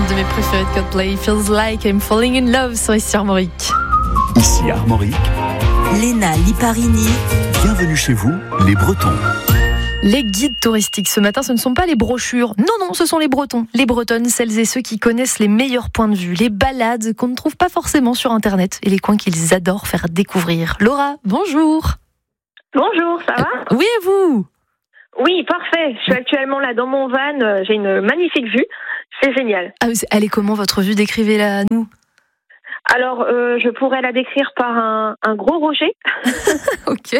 une de mes préférées de Coldplay, Feels Like I'm Falling in Love sur ici Armorique. Ici Armorique, Léna Liparini. Bienvenue chez vous, les Bretons. Les guides touristiques ce matin, ce ne sont pas les brochures. Non, ce sont les Bretons, les Bretonnes, celles et ceux qui connaissent les meilleurs points de vue, les balades qu'on ne trouve pas forcément sur Internet et les coins qu'ils adorent faire découvrir. Laura, bonjour. Bonjour, ça va ? Oui, et vous ? Oui, parfait. Je suis actuellement là dans mon van. J'ai une magnifique vue. C'est génial. Ah, elle est comment votre vue ? Décrivez-la à nous. Alors, je pourrais la décrire par un gros rocher. Ok.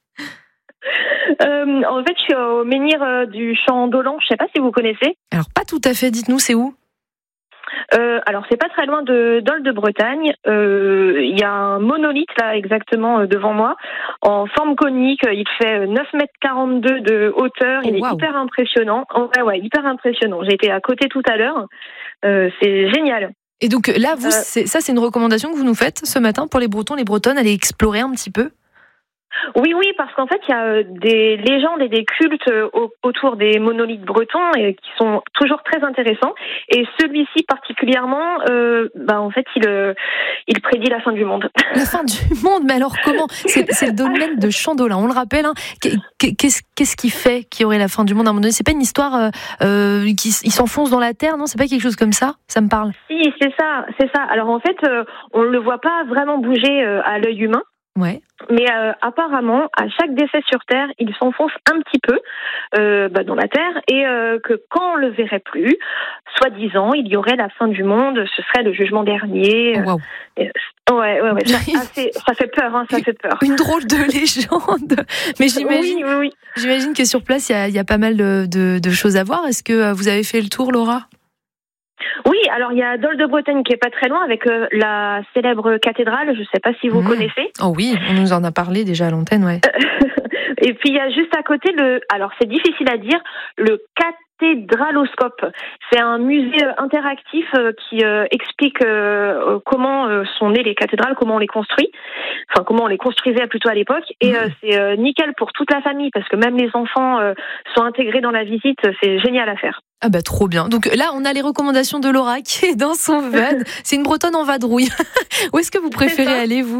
En fait, je suis au menhir du Champ d'Olan. Je ne sais pas si vous connaissez. Alors, pas tout à fait. Dites-nous, c'est où ? Alors, c'est pas très loin de Dol de Bretagne. Il y a un monolithe là exactement devant moi, en forme conique. Il fait 9,42 m de hauteur. Il est hyper impressionnant. Ouais, hyper impressionnant. J'ai été à côté tout à l'heure. C'est génial. Et donc là, vous, c'est une recommandation que vous nous faites ce matin pour les Bretons, les Bretonnes, aller explorer un petit peu ? Oui, parce qu'en fait, il y a des légendes et des cultes autour des monolithes bretons qui sont toujours très intéressants. Et celui-ci particulièrement, en fait, il prédit la fin du monde. La fin du monde ? Mais alors comment ? C'est le domaine de Champ d'Olan, on le rappelle. Hein. Qu'est-ce qui fait qu'il y aurait la fin du monde à un moment donné ? C'est pas une histoire qui s'enfonce dans la terre, non ? C'est pas quelque chose comme ça ? Ça me parle. Si, c'est ça. Alors en fait, on ne le voit pas vraiment bouger à l'œil humain. Ouais. Mais apparemment, à chaque décès sur Terre, il s'enfonce un petit peu dans la Terre et que quand on le verrait plus, soi-disant, il y aurait la fin du monde, ce serait le jugement dernier. Oh, wow. Ouais. Ça fait peur, hein, ça fait peur. Une drôle de légende. Mais j'imagine, oui. J'imagine que sur place, il y a pas mal de choses à voir. Est-ce que vous avez fait le tour, Laura ? Oui, alors il y a Dol de Bretagne qui est pas très loin avec la célèbre cathédrale, je sais pas si vous connaissez. Oh oui, on nous en a parlé déjà à l'antenne, ouais. Et puis il y a juste à côté alors c'est difficile à dire, le cathédraloscope. C'est un musée interactif qui explique comment sont nées les cathédrales, comment on les construit, enfin comment on les construisait plutôt à l'époque. Et c'est nickel pour toute la famille parce que même les enfants sont intégrés dans la visite. C'est génial à faire. Ah bah trop bien. Donc là, on a les recommandations de Laura qui est dans son van. C'est une Bretonne en vadrouille. Où est-ce que vous préférez aller, vous ?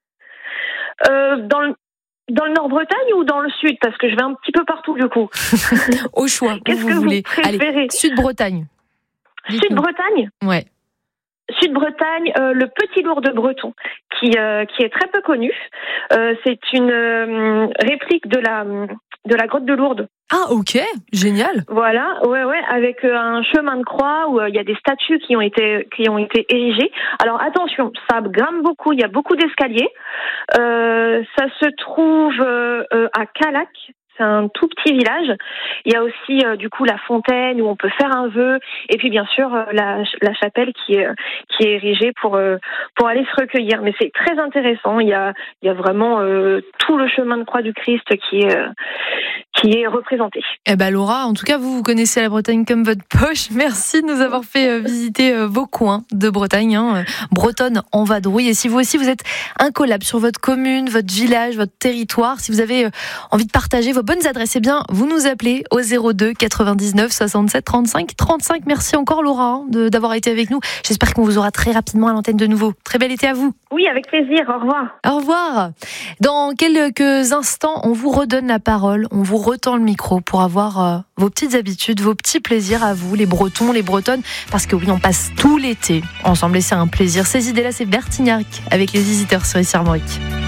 Dans le Nord-Bretagne ou dans le Sud ? Parce que je vais un petit peu partout, du coup. Au choix, qu'est-ce que vous voulez. Vous préférez ? Allez, Sud-Bretagne. Sud-Bretagne ? Ouais. Sud-Bretagne, le Petit Lourdes breton, qui est très peu connu. C'est une réplique de la grotte de Lourdes. Ah ok, génial. Voilà, ouais, avec un chemin de croix où il y a des statues qui ont été érigées. Alors attention, ça grimpe beaucoup, il y a beaucoup d'escaliers. Ça se trouve à Calac. C'est un tout petit village. Il y a aussi du coup la fontaine où on peut faire un vœu, et puis bien sûr la chapelle qui est érigée pour aller se recueillir. Mais c'est très intéressant. Il y a vraiment tout le chemin de croix du Christ qui est représenté. Eh ben Laura, en tout cas vous connaissez la Bretagne comme votre poche. Merci de nous avoir fait visiter vos coins de Bretagne, hein. Bretonne en vadrouille. Et si vous aussi vous êtes incollable sur votre commune, votre village, votre territoire, si vous avez envie de partager vos bonnes adresses, eh bien vous nous appelez au 02 99 67 35 35. Merci encore Laura d'avoir été avec nous. J'espère qu'on vous aura très rapidement à l'antenne de nouveau. Très bel été à vous. Oui, avec plaisir. Au revoir. Au revoir. Dans quelques instants, on vous redonne la parole, on vous retend le micro pour avoir vos petites habitudes, vos petits plaisirs à vous, les Bretons, les Bretonnes, parce que oui, on passe tout l'été ensemble et c'est un plaisir. Ces idées-là, c'est Bertignac avec les visiteurs sur ici Armorique.